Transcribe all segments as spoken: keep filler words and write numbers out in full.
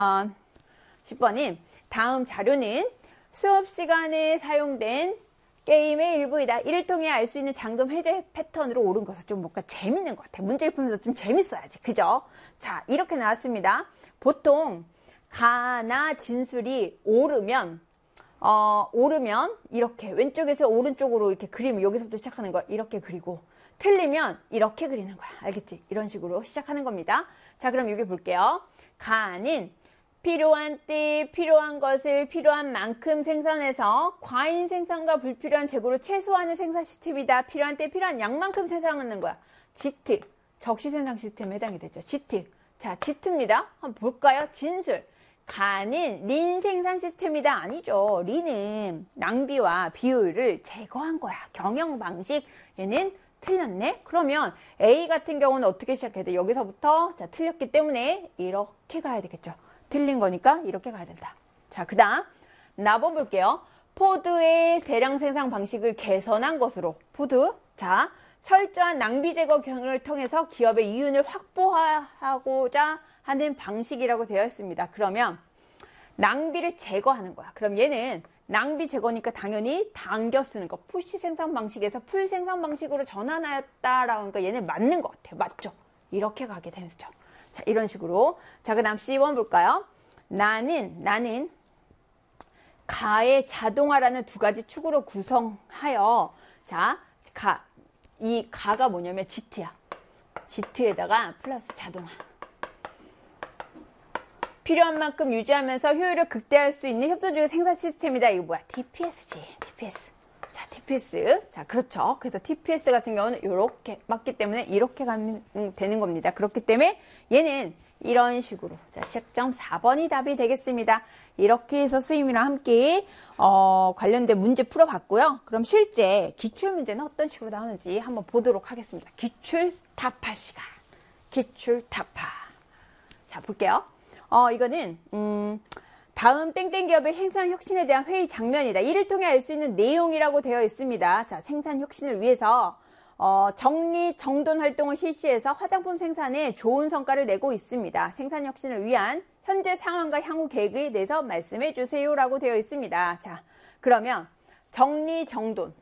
십 번님, 다음 자료는 수업 시간에 사용된 게임의 일부이다. 이를 통해 알 수 있는 잠금 해제 패턴으로 옳은 것을 좀 뭔가 재밌는 것 같아. 문제를 풀면서 좀 재밌어야지. 그죠? 자, 이렇게 나왔습니다. 보통 가나 진술이 오르면 어, 오르면 이렇게 왼쪽에서 오른쪽으로 이렇게 그리면 여기서부터 시작하는 거야. 이렇게 그리고 틀리면 이렇게 그리는 거야. 알겠지? 이런 식으로 시작하는 겁니다. 자, 그럼 여기 볼게요. 가는 필요한 때 필요한 것을 필요한 만큼 생산해서 과잉 생산과 불필요한 재고를 최소화하는 생산 시스템이다. 필요한 때 필요한 양만큼 생산하는 거야. 지트, 적시 생산 시스템에 해당이 되죠. 지트. 자, 지트입니다. 한번 볼까요? 진술. 가는 린 생산 시스템이다. 아니죠. 린은 낭비와 비효율을 제거한 거야. 경영 방식. 얘는 틀렸네? 그러면 A 같은 경우는 어떻게 시작해야 돼? 여기서부터 자, 틀렸기 때문에 이렇게 가야 되겠죠. 틀린 거니까 이렇게 가야 된다. 자, 그 다음 나번 볼게요. 포드의 대량 생산 방식을 개선한 것으로 포드. 자, 철저한 낭비 제거 경영을 통해서 기업의 이윤을 확보하고자 하는 방식이라고 되어 있습니다. 그러면 낭비를 제거하는 거야. 그럼 얘는 낭비 제거니까 당연히 당겨 쓰는 거. 푸시 생산 방식에서 풀 생산 방식으로 전환하였다라고 하니까 얘는 맞는 것 같아요. 맞죠? 이렇게 가게 되죠. 자, 이런 식으로. 자, 그 다음 씨 번 볼까요? 나는, 나는 가의 자동화라는 두 가지 축으로 구성하여, 자, 가, 이 가가 뭐냐면 지트야. 지트에다가 플러스 자동화. 필요한 만큼 유지하면서 효율을 극대화할 수 있는 협동적인 생산 시스템이다. 이거 뭐야? 티피에스지. 티피에스. 자, 티피에스. 자, 그렇죠. 그래서 티피에스 같은 경우는 이렇게 맞기 때문에 이렇게 가면 되는 겁니다. 그렇기 때문에 얘는 이런 식으로. 자, 시작점 사 번이 답이 되겠습니다. 이렇게 해서 쓰임이랑 함께 어, 관련된 문제 풀어봤고요. 그럼 실제 기출문제는 어떤 식으로 나오는지 한번 보도록 하겠습니다. 기출 답할 시간. 기출 답하. 자, 볼게요. 어, 이거는 음, 다음 땡땡 기업의 생산 혁신에 대한 회의 장면이다. 이를 통해 알 수 있는 내용이라고 되어 있습니다. 자, 생산 혁신을 위해서 어, 정리 정돈 활동을 실시해서 화장품 생산에 좋은 성과를 내고 있습니다. 생산 혁신을 위한 현재 상황과 향후 계획에 대해서 말씀해 주세요라고 되어 있습니다. 자, 그러면 정리 정돈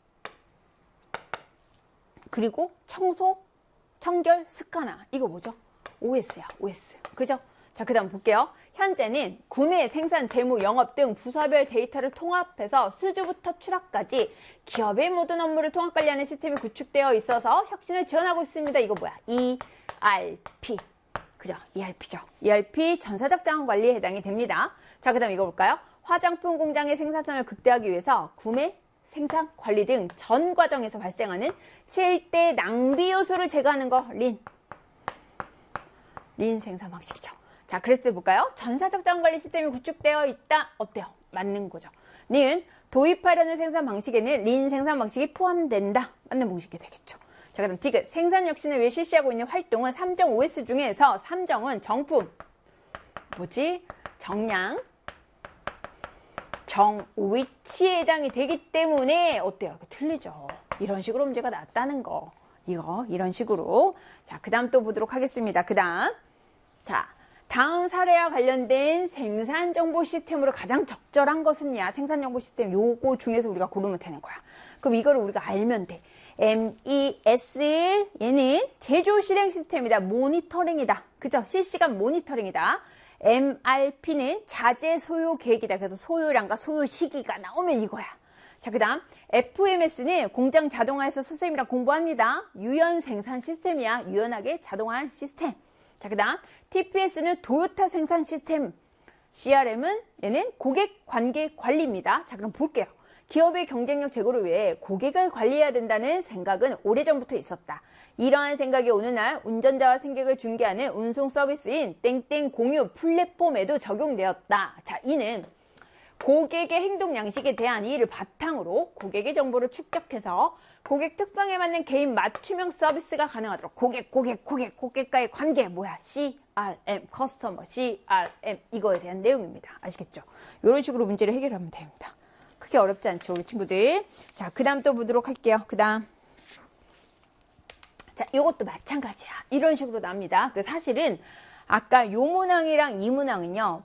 그리고 청소 청결 습관화 이거 뭐죠? 오에스야, 오에스. 그죠? 자, 그 다음 볼게요. 현재는 구매, 생산, 재무, 영업 등 부서별 데이터를 통합해서 수주부터 추락까지 기업의 모든 업무를 통합관리하는 시스템이 구축되어 있어서 혁신을 지원하고 있습니다. 이거 뭐야? 이알피. 그죠? 이알피죠. 이알피 전사적 자원 관리에 해당이 됩니다. 자, 그 다음 이거 볼까요? 화장품 공장의 생산성을 극대화하기 위해서 구매, 생산, 관리 등 전 과정에서 발생하는 칠 대 낭비 요소를 제거하는 거, 린. 린 생산 방식이죠. 자, 그래서 볼까요? 전사적 자원관리 시스템이 구축되어 있다. 어때요? 맞는 거죠. 니은 도입하려는 생산 방식에는 린 생산 방식이 포함된다. 맞는 방식이 되겠죠. 자, 그럼 디귿 생산 혁신을 위해 실시하고 있는 활동은 삼 점 오에스 중에서 삼 점은 정품, 뭐지? 정량, 정위치에 해당이 되기 때문에 어때요? 틀리죠. 이런 식으로 문제가 났다는 거. 이거 이런 식으로. 자, 그 다음 또 보도록 하겠습니다. 그 다음 자, 다음 사례와 관련된 생산정보 시스템으로 가장 적절한 것은야? 생산정보 시스템 요거 중에서 우리가 고르면 되는 거야. 그럼 이거를 우리가 알면 돼. 엠이에스 얘는 제조 실행 시스템이다. 모니터링이다. 그죠? 실시간 모니터링이다. 엠알피는 자재 소요 계획이다. 그래서 소요량과 소요 시기가 나오면 이거야. 자, 그 다음 에프엠에스는 공장 자동화에서 선생님이랑 공부합니다. 유연 생산 시스템이야. 유연하게 자동화한 시스템. 자, 그 다음 티피에스는 도요타 생산 시스템. 씨알엠은 얘는 고객 관계 관리입니다. 자, 그럼 볼게요. 기업의 경쟁력 제고를 위해 고객을 관리해야 된다는 생각은 오래전부터 있었다. 이러한 생각이 어느 날 운전자와 승객을 중개하는 운송 서비스인 땡땡 공유 플랫폼에도 적용되었다. 자, 이는 고객의 행동 양식에 대한 이의를 바탕으로 고객의 정보를 축적해서 고객 특성에 맞는 개인 맞춤형 서비스가 가능하도록 고객, 고객, 고객, 고객과의 관계 뭐야? 씨알엠, 커스터머, 씨알엠 이거에 대한 내용입니다. 아시겠죠? 이런 식으로 문제를 해결하면 됩니다. 크게 어렵지 않죠, 우리 친구들. 자, 그 다음 또 보도록 할게요. 그 다음 자, 이것도 마찬가지야. 이런 식으로 나옵니다. 그 사실은 아까 요 문항이랑 이 문항은요,